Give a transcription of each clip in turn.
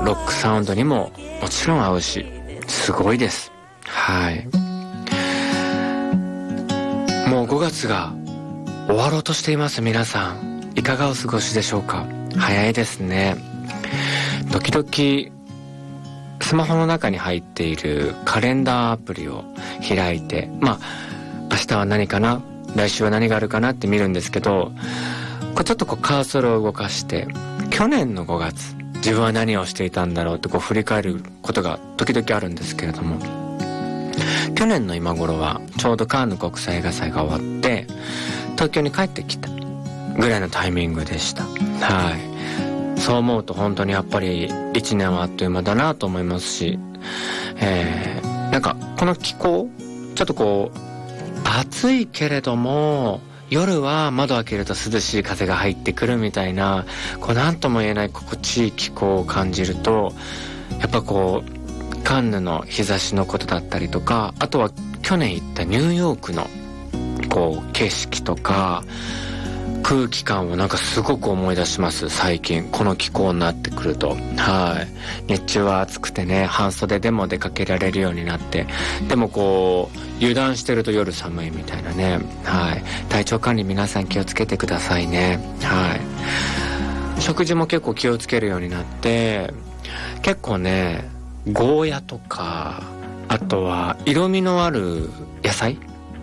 ロックサウンドにももちろん合うし、すごいです。はい。もう5月が終わろうとしています。皆さんいかがお過ごしでしょうか。早いですね。時々スマホの中に入っているカレンダーアプリを開いて、明日は何かな、来週は何があるかなって見るんですけど、ちょっとカーソルを動かして去年の5月自分は何をしていたんだろうって振り返ることが時々あるんですけれども、去年の今頃はちょうどカンヌ国際映画祭が終わって東京に帰ってきたぐらいのタイミングでした。はい。そう思うと本当にやっぱり1年はあっという間だなと思いますし、なんかこの気候ちょっと暑いけれども夜は窓開けると涼しい風が入ってくるみたいな、何とも言えない心地いい気候を感じると、やっぱカンヌの日差しのことだったりとか、あとは去年行ったニューヨークの景色とか空気感をなんかすごく思い出します。最近この気候になってくると。はい。日中は暑くてね、半袖でも出かけられるようになって、でも油断してると夜寒いみたいなね。はい。体調管理皆さん気をつけてくださいね。はい。食事も結構気をつけるようになって、結構ね、ゴーヤとか、あとは色味のある野菜、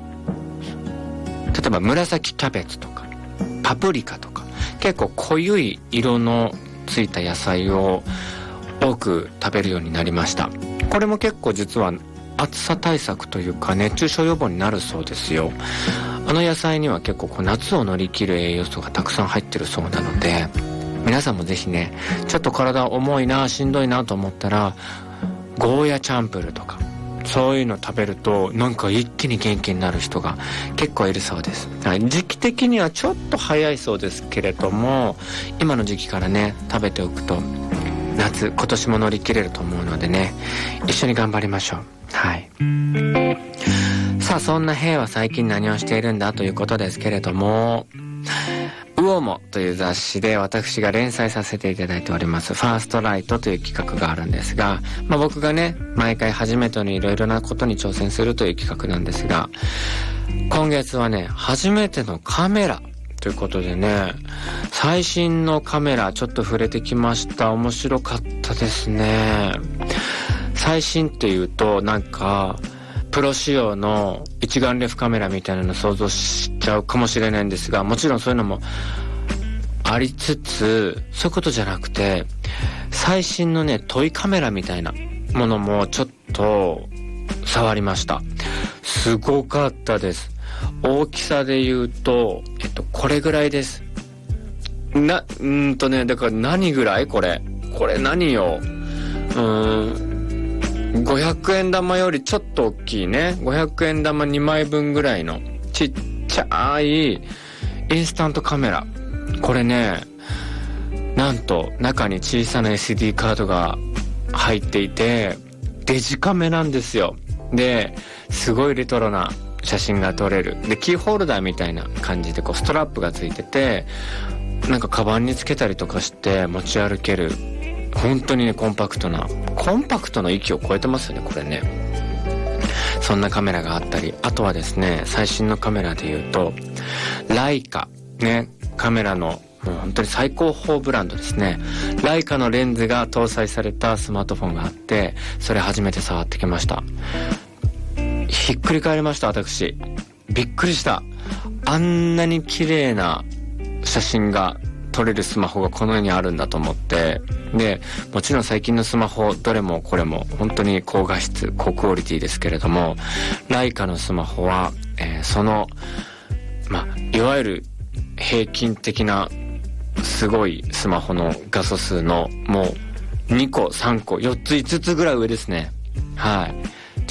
例えば紫キャベツとかパプリカとか、結構濃ゆい色のついた野菜を多く食べるようになりました。これも結構実は暑さ対策というか熱中症予防になるそうですよ。野菜には結構夏を乗り切る栄養素がたくさん入ってるそうなので、皆さんもぜひね、ちょっと体重いな、しんどいなと思ったらゴーヤチャンプルとかそういうの食べるとなんか一気に元気になる人が結構いるそうです。時期的にはちょっと早いそうですけれども、今の時期からね食べておくと夏今年も乗り切れると思うのでね、一緒に頑張りましょう。はい。さあ、そんなヘイは最近何をしているんだということですけれども、ウオモという雑誌で私が連載させていただいておりますファーストライトという企画があるんですが、僕がね毎回初めてのいろいろなことに挑戦するという企画なんですが、今月はね初めてのカメラということでね、最新のカメラちょっと触れてきました。面白かったですね。最新っていうとなんかプロ仕様の一眼レフカメラみたいなの想像しちゃうかもしれないんですが、もちろんそういうのもありつつ、そういうことじゃなくて最新のねトイカメラみたいなものもちょっと触りました。すごかったです。大きさで言うとこれぐらいです。だから何ぐらいこれ何よ、500円玉よりちょっと大きいね、500円玉2枚分ぐらいのちっちゃいインスタントカメラ。これね、なんと中に小さな SD カードが入っていてデジカメなんですよ。で、すごいレトロな写真が撮れる。で、キーホルダーみたいな感じでストラップがついてて、なんかカバンにつけたりとかして持ち歩ける、本当にねコンパクトの域を超えてますよねこれね。そんなカメラがあったり、あとはですね最新のカメラで言うとライカね、カメラのもう本当に最高峰ブランドですね。ライカのレンズが搭載されたスマートフォンがあって、それ初めて触ってきました。ひっくり返りました。私びっくりした。あんなに綺麗な写真が撮れるスマホがこの世にあるんだと思って、でもちろん最近のスマホどれもこれも本当に高画質高クオリティですけれども、ライカのスマホは、そのいわゆる平均的なすごいスマホの画素数のもう2個3個4つ5つぐらい上ですね。はい。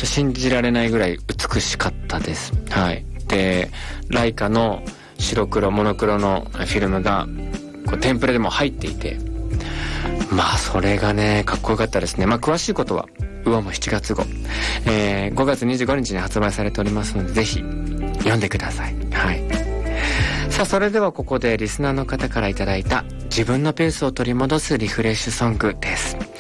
信じられないぐらい美しかったです。はい。で、ライカの白黒モノクロのフィルムがテンプレでも入っていて、それがねかっこよかったですね。詳しいことはウオモ7月号、5月25日に発売されておりますので、ぜひ読んでください。はい。さあ、それではここでリスナーの方からいただいた自分のペースを取り戻すリフレッシュソングです。